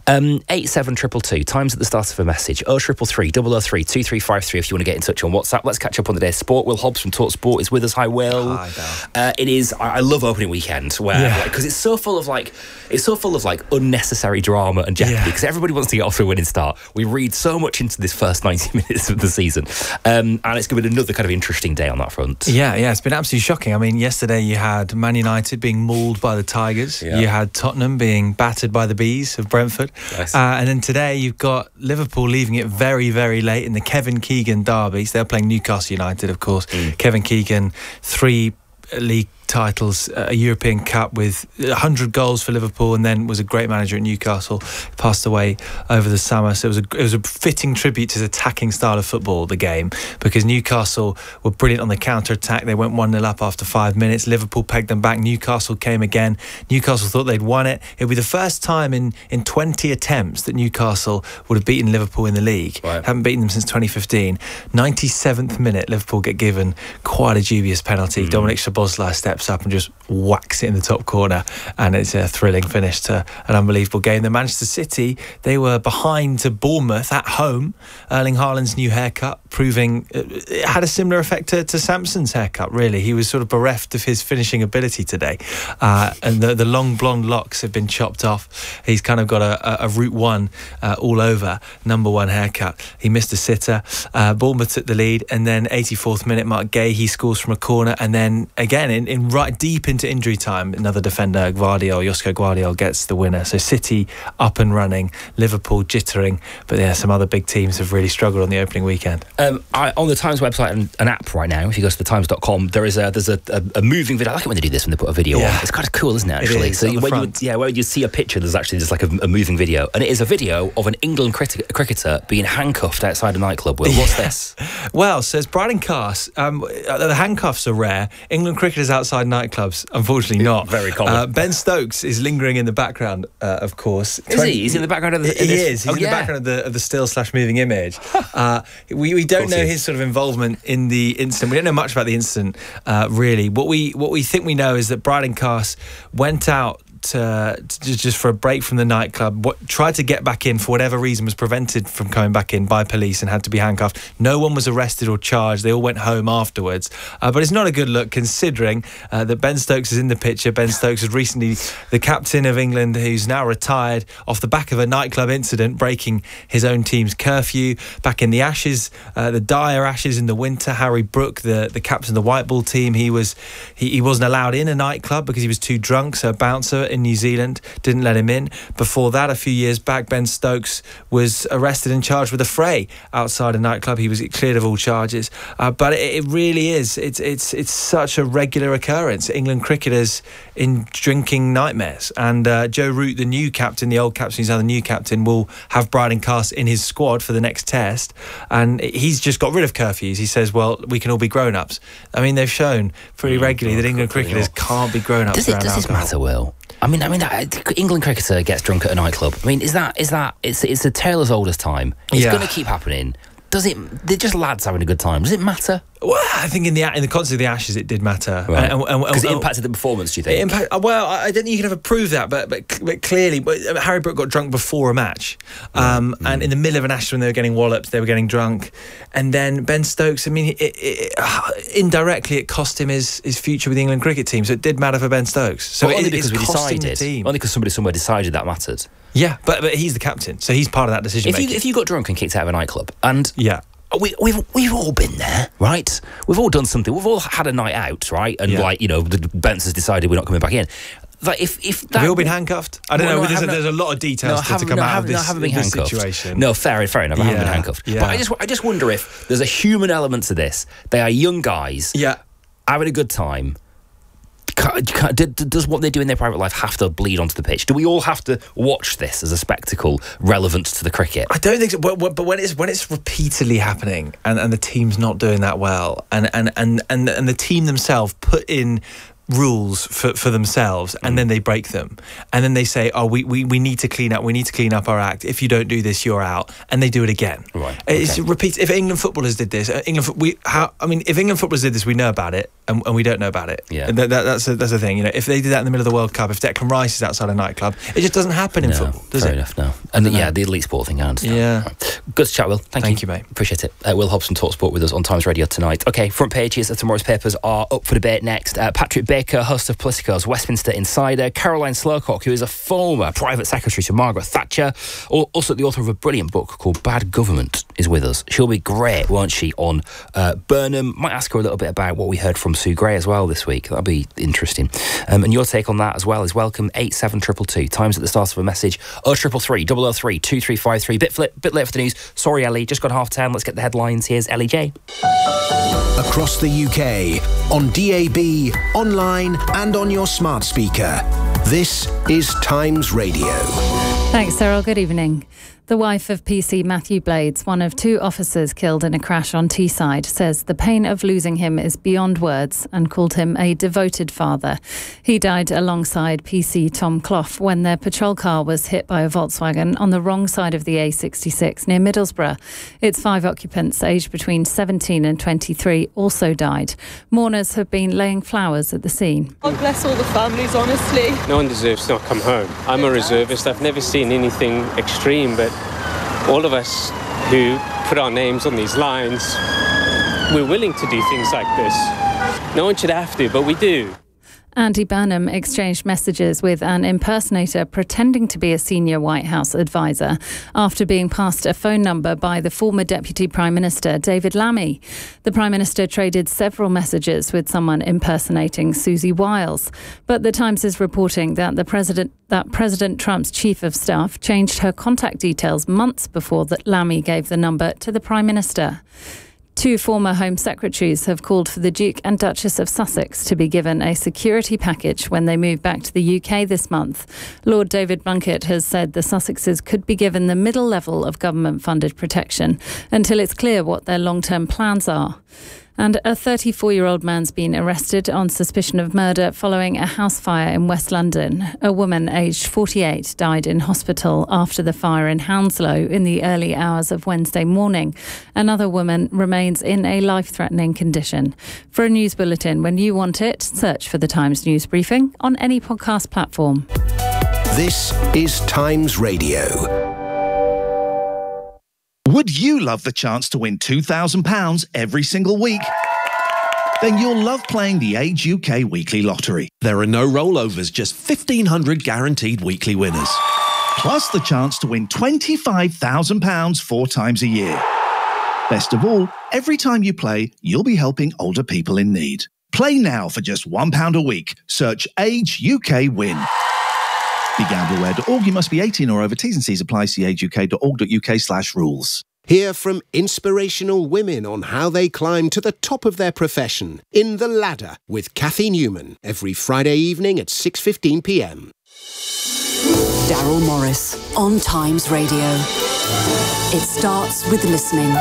87222, times at the start of a message. 0333 003 2353 if you want to get in touch on WhatsApp. Let's catch up on the day's sport. Will Hobbs from Talk Sport is with us. Hi, Will. Hi, it is. I love opening weekend where because it's so full of unnecessary drama and jeopardy, because everybody wants to get off to a winning start. We read so much into this first 90 minutes of the season, and it's going to be another kind of interesting day on that front. Yeah, it's been absolutely shocking. I mean, yesterday you had Man United being mauled by the Tigers. You had Tottenham being battered by the Bees of Brentford. Nice. And then today you've got Liverpool leaving it very, very late in the Kevin Keegan derby. So they're playing Newcastle United, of course. Kevin Keegan, 3 league titles, a European Cup with 100 goals for Liverpool, and then was a great manager at Newcastle. Passed away over the summer, so it was a fitting tribute to his attacking style of football, the game, because Newcastle were brilliant on the counter-attack. They went 1-0 up after 5 minutes. Liverpool pegged them back. Newcastle came again. Newcastle thought they'd won it. It would be the first time in 20 attempts that Newcastle would have beaten Liverpool in the league. Right. Haven't beaten them since 2015. 97th minute, Liverpool get given quite a dubious penalty. Dominic Szoboszlai steps up and just whacks it in the top corner, and it's a thrilling finish to an unbelievable game. The Manchester City, they were behind to Bournemouth at home. Erling Haaland's new haircut proving it had a similar effect to Samson's haircut, really. He was sort of bereft of his finishing ability today, and the long blonde locks have been chopped off. He's kind of got a Route 1 all over, number 1 haircut. He missed a sitter. Bournemouth took the lead, and then 84th minute, Mark Gay, he scores from a corner, and then again in right deep into injury time, another defender, Josko Gvardiol, gets the winner. So City up and running, Liverpool jittering, but yeah, some other big teams have really struggled on the opening weekend. On the Times website, an app right now, if you go to thetimes.com, there's a moving video. I like it when they do this, when they put a video on. It's kind of cool, isn't it, actually? It is, so when you see a picture, there's actually just like a moving video, and it is a video of an England cricketer being handcuffed outside a nightclub. Will, what's this? Well, says Brian Cars, the handcuffs are rare. England cricketers outside nightclubs, unfortunately not. Very common. Ben Stokes is lingering in the background, of course. Is he? He's in the background of the... He is. He's in the background of the still/moving image. We don't know his sort of involvement in the incident. We don't know much about the incident, really. What we think we know is that Brian Cars went out just for a break from the nightclub, tried to get back in, for whatever reason was prevented from coming back in by police and had to be handcuffed. No one was arrested or charged. They all went home afterwards, but it's not a good look considering that Ben Stokes is in the picture. Ben Stokes is recently the captain of England, who's now retired off the back of a nightclub incident, breaking his own team's curfew. Back in the Ashes, the dire Ashes in the winter, Harry Brook, the captain of the white ball team, he wasn't allowed in a nightclub because he was too drunk, so a bouncer in New Zealand didn't let him in. Before that, a few years back, Ben Stokes was arrested and charged with a fray outside a nightclub. He was cleared of all charges, but it really is, it's such a regular occurrence. England cricketers in drinking nightmares, and Joe Root, the new captain, the old captain, he's now the new captain, will have Brian Cars in his squad for the next test, and he's just got rid of curfews. He says, well, we can all be grown-ups. I mean, they've shown pretty regularly that England cricketers can't be grown-ups around alcohol. Does it matter, Will? I mean, England cricketer gets drunk at a nightclub. I mean, it's a tale as old as time. It's going to keep happening. They're just lads having a good time. Does it matter? Well, I think in the context of the Ashes, it did matter. Right. Because it impacted the performance, do you think? Well, I don't think you can ever prove that, but clearly, Harry Brook got drunk before a match. And in the middle of an Ashes when they were getting walloped, they were getting drunk. And then Ben Stokes, I mean, indirectly, it cost him his future with the England cricket team. So it did matter for Ben Stokes. So only because we decided. Only because somebody somewhere decided that mattered. Yeah, but he's the captain, so he's part of that decision making. If you got drunk and kicked out of a nightclub, and we've all been there, right? We've all done something. We've all had a night out, right? And the Bents has decided we're not coming back in. Like if that, have you all been handcuffed? I don't know. There's a lot of details to come out of this situation. No, fair enough. I haven't been handcuffed. Yeah. But I just wonder if there's a human element to this. They are young guys, having a good time. Does what they do in their private life have to bleed onto the pitch? Do we all have to watch this as a spectacle relevant to the cricket? I don't think so. But when it's repeatedly happening and the team's not doing that well, and the team themselves put in rules for themselves, and then they break them, and then they say, oh, we need to clean up our act. If you don't do this, you're out, and they do it again. Right. It repeats. If England footballers did this, if England footballers did this, we know about it, and we don't know about it. Yeah. That's the thing. You know, if they did that in the middle of the World Cup, if Declan Rice is outside a nightclub, it just doesn't happen in football, does it? Fair enough. No. And the elite sport thing, I understand. Yeah. Right. Good to chat, Will. Thank you, mate. Appreciate it. Will Hobson talk sport with us on Times Radio tonight. Okay, front pages of tomorrow's papers are up for debate next. Patrick Baker, host of Politico's Westminster Insider. Caroline Slowcock, who is a former private secretary to Margaret Thatcher, also the author of a brilliant book called Bad Government, is with us. She'll be great, won't she, on Burnham. Might ask her a little bit about what we heard from Sue Gray as well this week. That'll be interesting. And your take on that as well is welcome. 87222. Times at the start of a message. 0333 003 2353. Bit late for the news. Sorry, Ellie. Just got 10:30. Let's get the headlines. Here's Ellie J. Across the UK, on DAB, online and on your smart speaker. This is Times Radio. Thanks, Cyril. Good evening. The wife of PC Matthew Blades, one of 2 officers killed in a crash on Teesside, says the pain of losing him is beyond words and called him a devoted father. He died alongside PC Tom Clough when their patrol car was hit by a Volkswagen on the wrong side of the A66 near Middlesbrough. Its 5 occupants, aged between 17 and 23, also died. Mourners have been laying flowers at the scene. God bless all the families, honestly. No one deserves to not come home. I'm a reservist. I've never seen anything extreme, but all of us who put our names on these lines, we're willing to do things like this. No one should have to, but we do. Andy Burnham exchanged messages with an impersonator pretending to be a senior White House advisor after being passed a phone number by the former Deputy Prime Minister, David Lammy. The Prime Minister traded several messages with someone impersonating Susie Wiles. But The Times is reporting that President Trump's Chief of Staff changed her contact details months before that Lammy gave the number to the Prime Minister. 2 former Home Secretaries have called for the Duke and Duchess of Sussex to be given a security package when they move back to the UK this month. Lord David Blunkett has said the Sussexes could be given the middle level of government-funded protection until it's clear what their long-term plans are. And a 34-year-old man's been arrested on suspicion of murder following a house fire in West London. A woman aged 48 died in hospital after the fire in Hounslow in the early hours of Wednesday morning. Another woman remains in a life-threatening condition. For a news bulletin when you want it, search for the Times News Briefing on any podcast platform. This is Times Radio. Would you love the chance to win £2,000 every single week? Then you'll love playing the Age UK Weekly Lottery. There are no rollovers, just 1,500 guaranteed weekly winners. Plus the chance to win £25,000 4 times a year. Best of all, every time you play, you'll be helping older people in need. Play now for just £1 a week. Search Age UK Win. BeGambleAware.org. You must be 18 or over. T's and C's apply. See ageuk.org.uk/rules. Hear from inspirational women on how they climb to the top of their profession in The Ladder with Kathy Newman every Friday evening at 6:15 p.m. Daryl Morris on Times Radio. It starts with listening.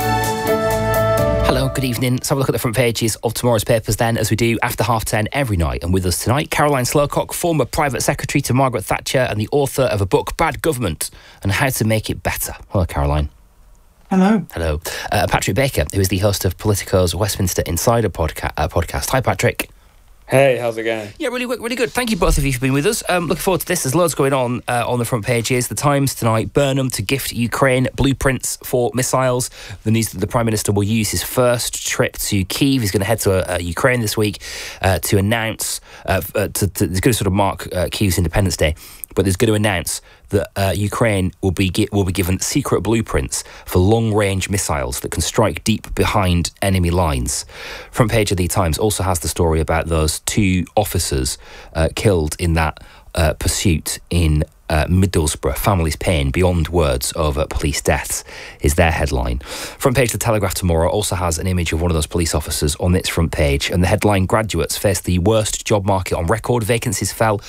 Hello, good evening. Let's have a look at the front pages of tomorrow's papers then, as we do after 10:30 every night. And with us tonight, Caroline Slowcock, former private secretary to Margaret Thatcher and the author of a book, Bad Government and How to Make It Better. Hello, Caroline. Hello. Hello. Patrick Baker, who is the host of Politico's Westminster Insider podcast. Hi, Patrick. Hey, how's it going? Yeah, really good. Thank you both of you for being with us. Looking forward to this. There's loads going on the front pages. The Times tonight, Burnham to gift Ukraine blueprints for missiles. The news that the Prime Minister will use his first trip to Kyiv. He's going to head to Ukraine this week to announce, he's going to sort of mark Kyiv's Independence Day, but he's going to announce that Ukraine will be given secret blueprints for long-range missiles that can strike deep behind enemy lines. Front page of the Times also has the story about those 2 officers killed in that pursuit in Middlesbrough. Families' pain beyond words over police deaths is their headline. Front page of the Telegraph tomorrow also has an image of one of those police officers on its front page, and the headline, graduates face the worst job market on record. Vacancies fell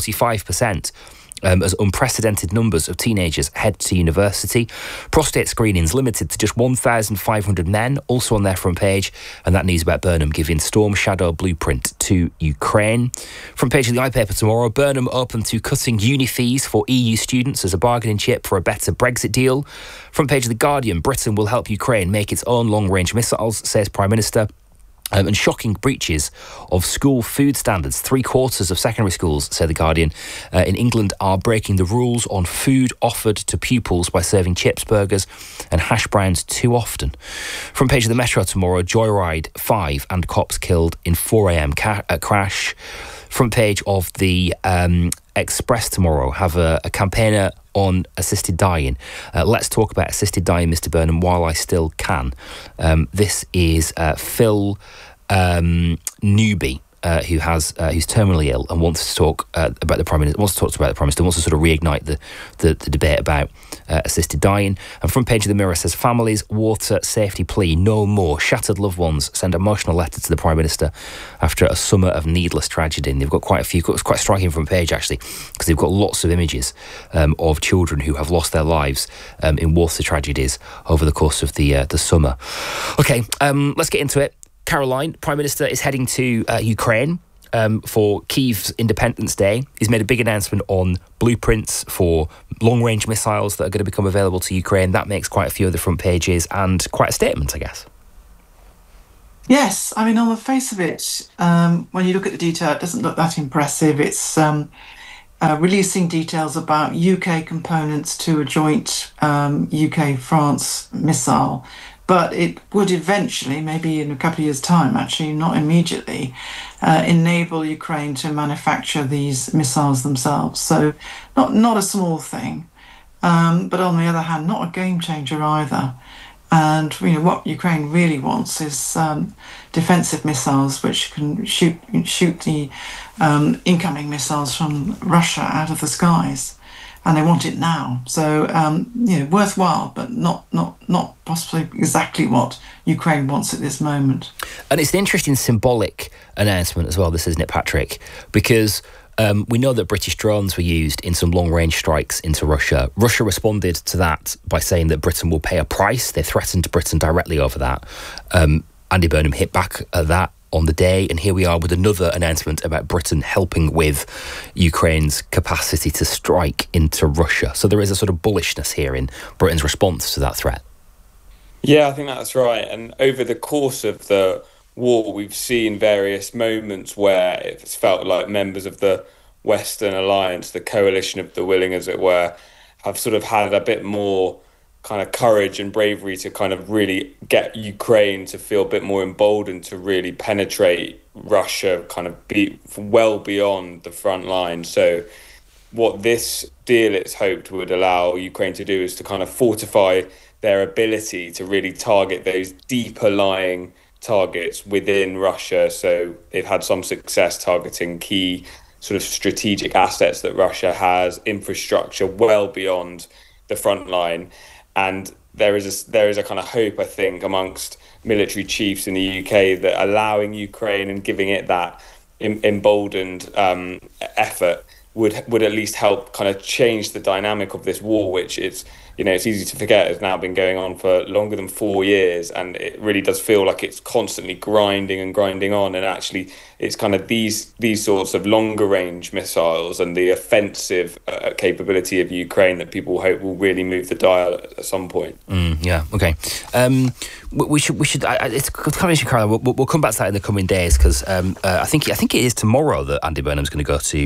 45%. As unprecedented numbers of teenagers head to university. Prostate screenings limited to just 1,500 men, also on their front page, and that news about Burnham giving Storm Shadow blueprint to Ukraine. Front page of the iPaper tomorrow, Burnham open to cutting uni fees for EU students as a bargaining chip for a better Brexit deal. Front page of The Guardian, Britain will help Ukraine make its own long-range missiles, says Prime Minister. And shocking breaches of school food standards. 3/4 of secondary schools, say The Guardian, in England are breaking the rules on food offered to pupils by serving chips, burgers and hash browns too often. Front page of the Metro tomorrow, Joyride 5 and cops killed in 4 a.m. crash. Front page of the Express tomorrow have a campaigner on assisted dying. Let's talk about assisted dying, Mr. Burnham, while I still can. This is Phil Newby, who's terminally ill and wants to talk about the Prime Minister. Wants to talk about the Prime Minister. Wants to sort of reignite the debate about assisted dying. And front page of the Mirror says, families, water, safety plea, no more. Shattered loved ones send emotional letter to the Prime Minister after a summer of needless tragedy. And they've got quite a few. It's quite striking front page actually, because they've got lots of images of children who have lost their lives in water tragedies over the course of the summer. Okay, let's get into it. Caroline, Prime Minister is heading to Ukraine for Kyiv's Independence Day. He's made a big announcement on blueprints for long-range missiles that are going to become available to Ukraine. That makes quite a few of the front pages and quite a statement, I guess. Yes, I mean, on the face of it, when you look at the detail, it doesn't look that impressive. It's releasing details about UK components to a joint UK-France missile. But it would eventually, maybe in a couple of years' time, actually, not immediately, enable Ukraine to manufacture these missiles themselves. So not a small thing, but on the other hand, not a game changer either. And what Ukraine really wants is defensive missiles which can shoot the incoming missiles from Russia out of the skies. And they want it now. So, worthwhile, but not possibly exactly what Ukraine wants at this moment. And it's an interesting symbolic announcement as well, this, isn't it, Patrick? Because we know that British drones were used in some long-range strikes into Russia. Russia responded to that by saying that Britain will pay a price. They threatened Britain directly over that. Andy Burnham hit back at that on the day, and here we are with another announcement about Britain helping with Ukraine's capacity to strike into Russia. So there is a sort of bullishness here in Britain's response to that threat. Yeah, I think that's right. And over the course of the war, we've seen various moments where it's felt like members of the Western Alliance, the coalition of the willing, as it were, have sort of had a bit more kind of courage and bravery to kind of really get Ukraine to feel a bit more emboldened to really penetrate Russia, kind of be well beyond the front line. So what this deal, it's hoped, would allow Ukraine to do is to kind of fortify their ability to really target those deeper lying targets within Russia. So they've had some success targeting key sort of strategic assets that Russia has, infrastructure well beyond the front line. And there is a kind of hope, I think, amongst military chiefs in the UK that allowing Ukraine and giving it that emboldened effort would at least help kind of change the dynamic of this war, which it's easy to forget has now been going on for longer than 4 years, and it really does feel like it's constantly grinding on. And actually, it's kind of these sorts of longer range missiles and the offensive capability of Ukraine that people hope will really move the dial at some point. Yeah. Okay. We should. It's kind of interesting, Caroline. We'll come back to that in the coming days, because I think it is tomorrow that Andy Burnham's going to go to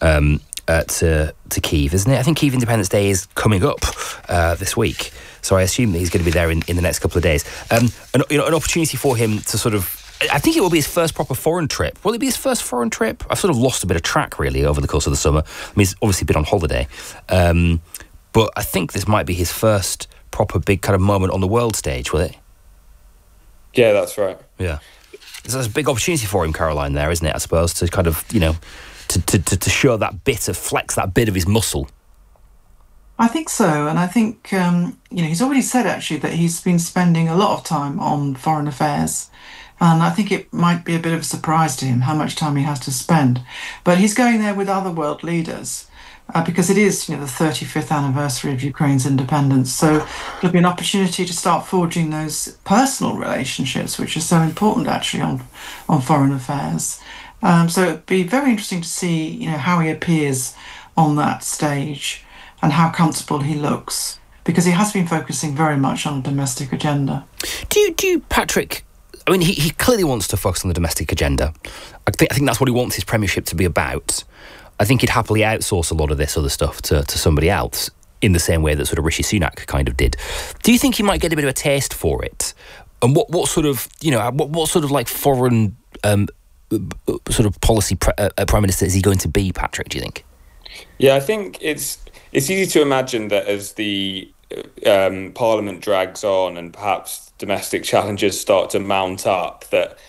Kyiv, isn't it? I think Kyiv Independence Day is coming up this week, so I assume that he's going to be there in the next couple of days. An opportunity for him to sort of, I think it will be his first proper foreign trip. Will it be his first foreign trip? I've sort of lost a bit of track, really, over the course of the summer. I mean, he's obviously been on holiday, but I think this might be his first proper big kind of moment on the world stage, will it? Yeah, that's right. Yeah. So it's a big opportunity for him, Caroline, there, isn't it, I suppose, to kind of, to show that bit of, flex that bit of his muscle. I think so, and I think he's already said actually that he's been spending a lot of time on foreign affairs, and I think it might be a bit of a surprise to him how much time he has to spend. But he's going there with other world leaders because it is the 35th anniversary of Ukraine's independence, so there'll be an opportunity to start forging those personal relationships, which are so important actually on foreign affairs. So it'd be very interesting to see, how he appears on that stage and how comfortable he looks, because he has been focusing very much on the domestic agenda. Do you, Patrick? I mean, he clearly wants to focus on the domestic agenda. I think that's what he wants his premiership to be about. I think he'd happily outsource a lot of this other stuff to somebody else, in the same way that sort of Rishi Sunak kind of did. Do you think he might get a bit of a taste for it? And what sort of what sort of like foreign sort of policy prime minister is he going to be, Patrick, do you think? Yeah, I think it's easy to imagine that as the Parliament drags on and perhaps domestic challenges start to mount up, that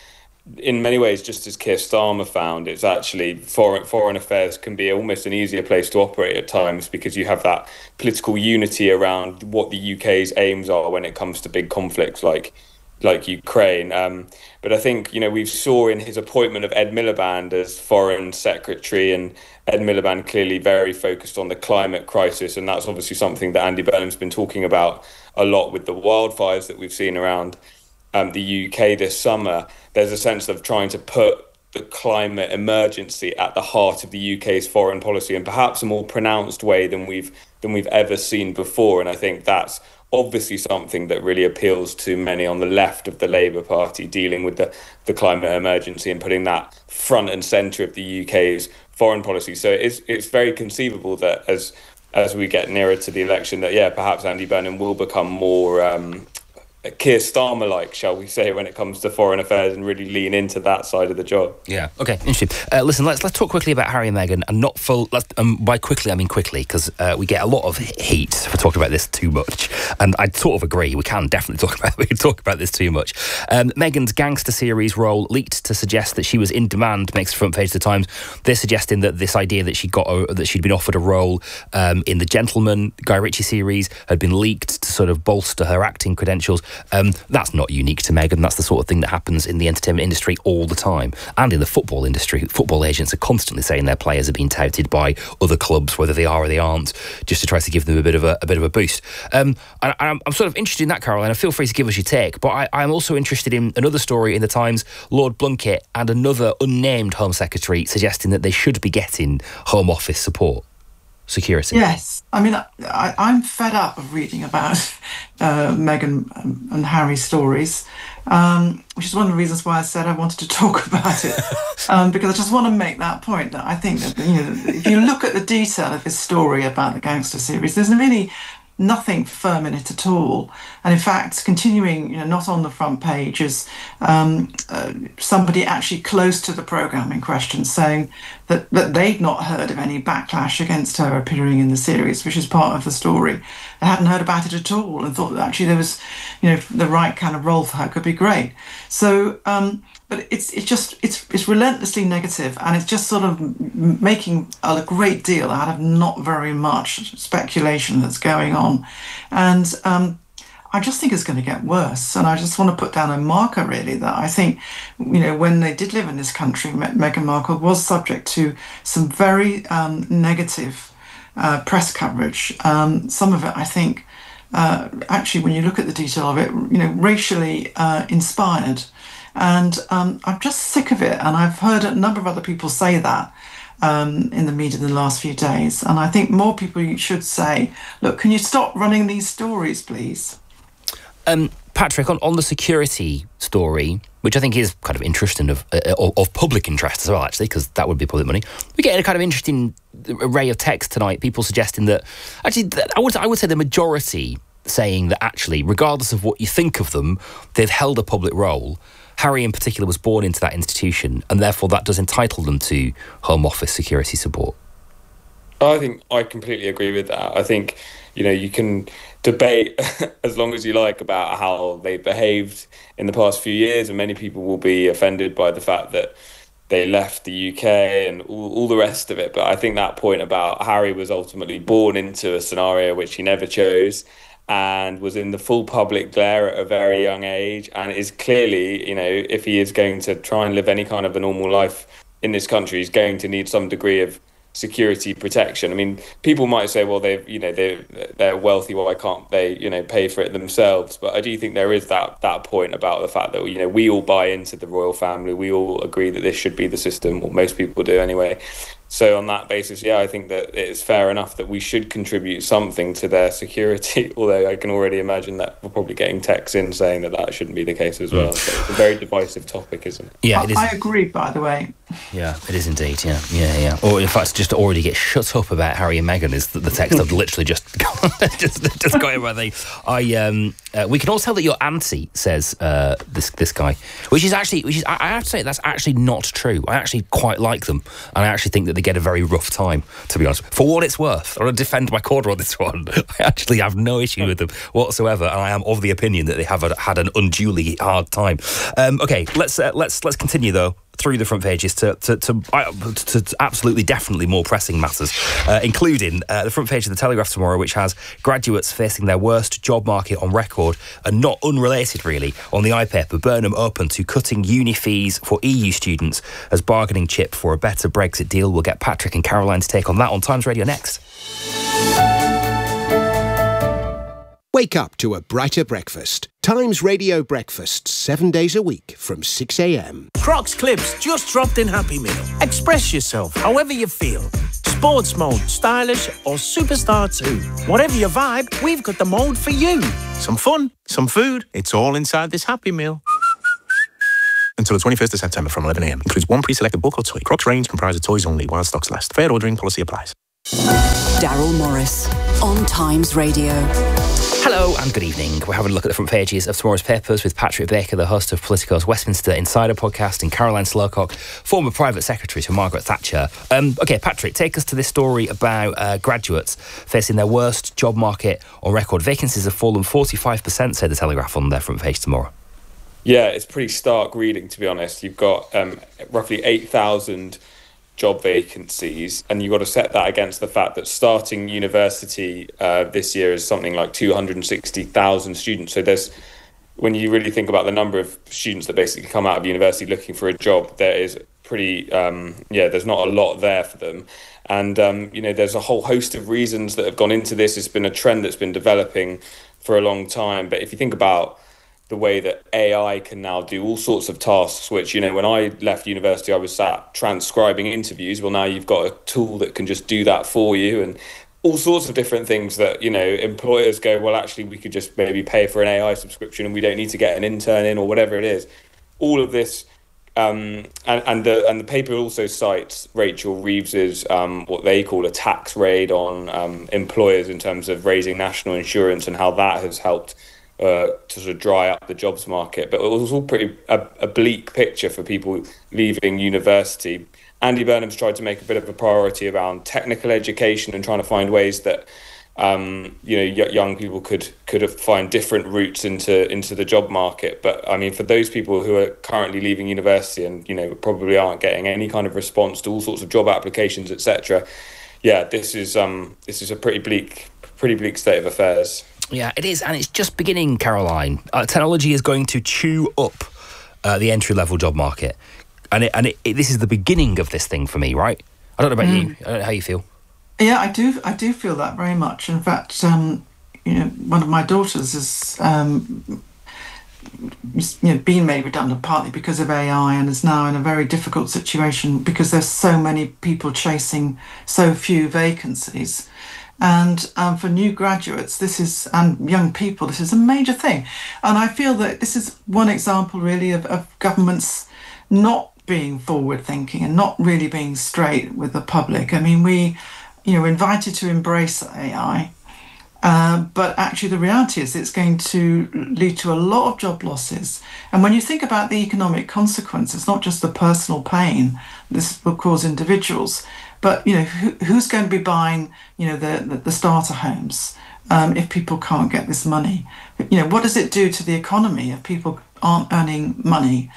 in many ways, just as Keir Starmer found, it's actually foreign affairs can be almost an easier place to operate at times, because you have that political unity around what the UK's aims are when it comes to big conflicts like Ukraine. But I think, we saw in his appointment of Ed Miliband as Foreign Secretary, and Ed Miliband clearly very focused on the climate crisis, and that's obviously something that Andy Burnham's been talking about a lot with the wildfires that we've seen around the UK this summer. There's a sense of trying to put the climate emergency at the heart of the UK's foreign policy, and perhaps a more pronounced way than we've ever seen before. And I think that's obviously something that really appeals to many on the left of the Labour Party, dealing with the climate emergency and putting that front and centre of the UK's foreign policy. So it's very conceivable that as we get nearer to the election, that perhaps Andy Burnham will become more Keir Starmer-like, shall we say, when it comes to foreign affairs, and really lean into that side of the job. Yeah, okay, interesting. Listen, let's talk quickly about Harry and Meghan, and not full. By quickly, I mean quickly, because we get a lot of heat for talking about this too much, and I sort of agree. We can definitely talk about this too much. Meghan's gangster series role leaked to suggest that she was in demand. Makes the front page of the Times. They're suggesting that this idea that that she'd been offered a role in the Gentleman Guy Ritchie series had been leaked to sort of bolster her acting credentials. That's not unique to Meghan. That's the sort of thing that happens in the entertainment industry all the time, and in the football industry. Football agents are constantly saying their players are being touted by other clubs, whether they are or they aren't, just to try to give them a bit of a boost. And I'm sort of interested in that, Caroline. Feel free to give us your take. But I'm also interested in another story in the Times. Lord Blunkett and another unnamed Home Secretary suggesting that they should be getting Home Office support. Security. Yes. I mean, I'm fed up of reading about Meghan and Harry's stories, which is one of the reasons why I said I wanted to talk about it, because I just want to make that point that I think that, if you look at the detail of this story about the gangster series, there's really nothing firm in it at all. And in fact, continuing, not on the front page, is somebody actually close to the programme in question saying that they'd not heard of any backlash against her appearing in the series, which is part of the story. They hadn't heard about it at all and thought that actually there was, the right kind of role for her could be great. So, but it's relentlessly negative, and it's just sort of making a great deal out of not very much speculation that's going on. And I just think it's going to get worse. And I just want to put down a marker, really, that I think, when they did live in this country, Meghan Markle was subject to some very negative press coverage. Some of it, I think, actually, when you look at the detail of it, racially inspired. And I'm just sick of it. And I've heard a number of other people say that in the media in the last few days. And I think more people should say, look, can you stop running these stories, please? Patrick, on the security story, which I think is kind of interesting, of public interest as well, actually, because that would be public money, we get a kind of interesting array of text tonight, people suggesting that, actually, I would say the majority saying that actually, regardless of what you think of them, they've held a public role. Harry in particular was born into that institution, and therefore that does entitle them to Home Office security support. I think I completely agree with that. I think, you can debate as long as you like about how they behaved in the past few years, and many people will be offended by the fact that they left the UK and all the rest of it. But I think that point about Harry was ultimately born into a scenario which he never chose, and was in the full public glare at a very young age, and is clearly, if he is going to try and live any kind of a normal life in this country, he's going to need some degree of security protection. I mean, people might say, well, they're wealthy, why can't they, pay for it themselves? But I do think there is that point about the fact that, we all buy into the royal family, we all agree that this should be the system, or most people do anyway. So on that basis, I think that it's fair enough that we should contribute something to their security, although I can already imagine that we're probably getting texts in saying that shouldn't be the case as well. So it's a very divisive topic, isn't it? Yeah, it is. I agree, by the way. Yeah, it is indeed. Yeah. Or in fact, just to already get shut up about Harry and Meghan is the text I've literally just just got in my thing. We can all tell that your auntie says this guy, which is I have to say that's actually not true. I actually quite like them, and I actually think that they get a very rough time. To be honest, for what it's worth, I want to defend my corner on this one. I actually have no issue with them whatsoever, and I am of the opinion that they have had an unduly hard time. Okay, let's continue though through the front pages to absolutely definitely more pressing matters, including the front page of the Telegraph tomorrow, which has graduates facing their worst job market on record, and not unrelated really, on the iPaper, Burnham open to cutting uni fees for EU students as bargaining chip for a better Brexit deal. We'll get Patrick and Caroline's take on that on Times Radio next. Wake up to a brighter breakfast. Times Radio breakfast 7 days a week from 6 a.m. Crocs Clips just dropped in Happy Meal. Express yourself however you feel. Sports mode, stylish or superstar too. Whatever your vibe, we've got the mode for you. Some fun, some food, it's all inside this Happy Meal. Until the 21st of September from 11 a.m. Includes one pre-selected book or toy. Crocs range comprises toys only while stocks last. Fair ordering policy applies. Daryl Morris on Times Radio. Hello and good evening. We're having a look at the front pages of tomorrow's papers with Patrick Baker, the host of Politico's Westminster Insider podcast, and Caroline Slowcock, former private secretary to Margaret Thatcher. Okay, Patrick, take us to this story about graduates facing their worst job market on record. Vacancies have fallen 45%, say the Telegraph on their front page tomorrow. Yeah, it's pretty stark reading, to be honest. You've got roughly 8,000 job vacancies, and you've got to set that against the fact that starting university this year is something like 260,000 students. So when you really think about the number of students that basically come out of university looking for a job, there is pretty, there's not a lot there for them. And, there's a whole host of reasons that have gone into this. It's been a trend that's been developing for a long time. But if you think about the way that AI can now do all sorts of tasks, which, when I left university, I was sat transcribing interviews. Well, now you've got a tool that can just do that for you, and all sorts of different things that, employers go, well, actually, we could just maybe pay for an AI subscription and we don't need to get an intern in or whatever it is. All of this, and the paper also cites Rachel Reeves's what they call a tax raid on employers in terms of raising national insurance and how that has helped to sort of dry up the jobs market. But it was all pretty a bleak picture for people leaving university. Andy Burnham's tried to make a bit of a priority around technical education and trying to find ways that young people could find different routes into the job market. But I mean, for those people who are currently leaving university and probably aren't getting any kind of response to all sorts of job applications, etc., this is a pretty bleak state of affairs. Yeah, it is, and it's just beginning, Caroline. Technology is going to chew up the entry-level job market, and this is the beginning of this thing for me, right? I don't know about you. I don't know how you feel. Yeah, I do feel that very much. In fact, one of my daughters has been made redundant partly because of AI, and is now in a very difficult situation because there's so many people chasing so few vacancies. And for new graduates, and young people, this is a major thing. And I feel that this is one example really of governments not being forward thinking and not really being straight with the public. I mean, we, invited to embrace AI, but actually the reality is it's going to lead to a lot of job losses. And when you think about the economic consequences, not just the personal pain this will cause individuals, but who's going to be buying the starter homes if people can't get this money? What does it do to the economy if people aren't earning money?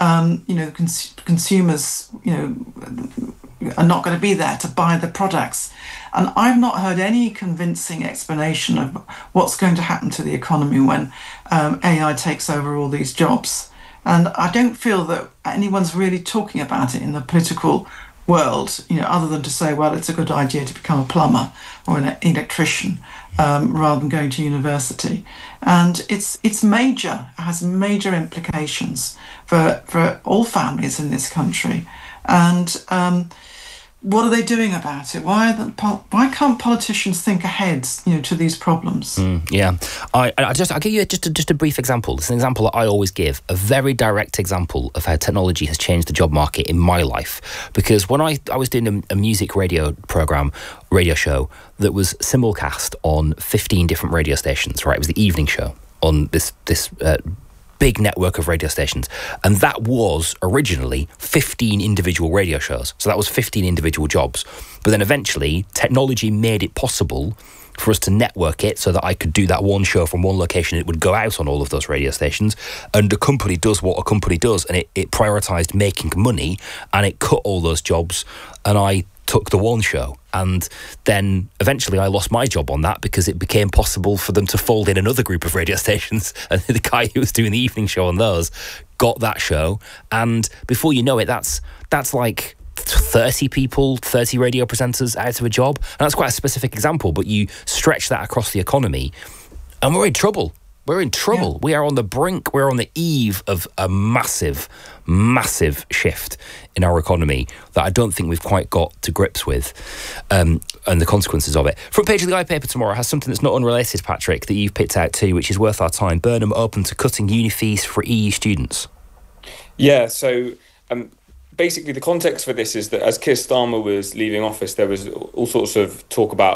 Consumers are not going to be there to buy the products. And I've not heard any convincing explanation of what's going to happen to the economy when AI takes over all these jobs. And I don't feel that anyone's really talking about it in the political world, other than to say, well, it's a good idea to become a plumber or an electrician rather than going to university. And it's major, it has major implications for all families in this country. And what are they doing about it? Why can't politicians think ahead, to these problems? Yeah, I'll give you just a brief example. It's an example that I always give, a very direct example of how technology has changed the job market in my life. Because when I was doing a music radio show that was simulcast on 15 different radio stations, right? It was the evening show on this big network of radio stations, and that was originally 15 individual radio shows. So that was 15 individual jobs. But then eventually technology made it possible for us to network it so that I could do that one show from one location. It would go out on all of those radio stations, and a company does what a company does, and it prioritised making money, and it cut all those jobs, and I took the one show. And then eventually I lost my job on that because it became possible for them to fold in another group of radio stations, and the guy who was doing the evening show on those got that show, and before you know it, that's like 30 people, 30 radio presenters out of a job. And that's quite a specific example, but you stretch that across the economy and we're in trouble. We're in trouble. Yeah. We are on the brink, we're on the eve of a massive, massive shift in our economy that I don't think we've quite got to grips with, and the consequences of it. Front page of the iPaper tomorrow has something that's not unrelated, Patrick, that you've picked out too, which is worth our time. Burnham open to cutting uni fees for EU students. Yeah, so basically the context for this is that as Keir Starmer was leaving office, there was all sorts of talk about